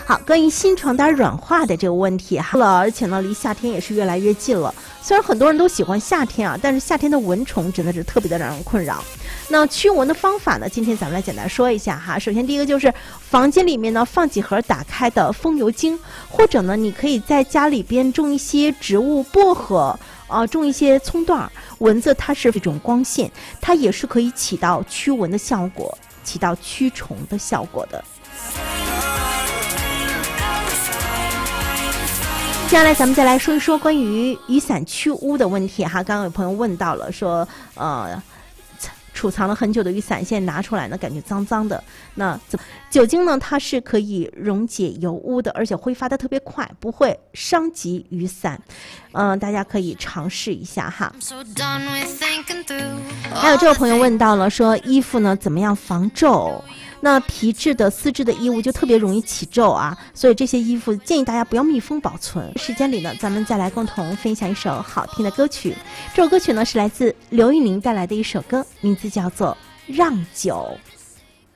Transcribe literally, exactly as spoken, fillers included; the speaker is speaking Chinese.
好，关于新床单软化的这个问题哈了，而且呢，离夏天也是越来越近了。虽然很多人都喜欢夏天啊，但是夏天的蚊虫真的是特别的让人困扰。那驱蚊的方法呢，今天咱们来简单说一下哈。首先第一个就是房间里面呢放几盒打开的风油精，或者呢你可以在家里边种一些植物薄荷。呃，种一些葱段，蚊子它是一种光线，它也是可以起到驱蚊的效果，起到驱虫的效果的。接下来咱们再来说一说关于雨伞驱污的问题哈。刚刚有朋友问到了，说呃。储藏了很久的雨伞，现在拿出来呢，感觉脏脏的。那酒精呢，它是可以溶解油污的，而且挥发的特别快，不会伤及雨伞。嗯、呃，大家可以尝试一下哈。还有这位朋友问到了，说衣服呢怎么样防皱？那皮质的、丝质的衣物就特别容易起皱啊，所以这些衣服建议大家不要密封保存。时间里呢，咱们再来共同分享一首好听的歌曲。这首歌曲呢是来自刘玉玲带来的一首歌，名字叫做《让酒》。